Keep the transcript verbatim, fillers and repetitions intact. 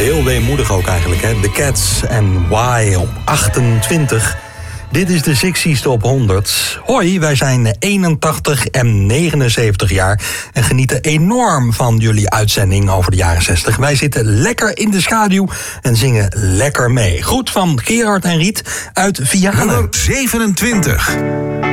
Heel weemoedig ook eigenlijk, hè. The Cats en Why op achtentwintig. Dit is de zestigste op honderd. Hoi, wij zijn eenentachtig en negenenzeventig jaar... en genieten enorm van jullie uitzending over de jaren zestig. Wij zitten lekker in de schaduw en zingen lekker mee. Groet van Gerard en Riet uit Vianen. Nummer zevenentwintig.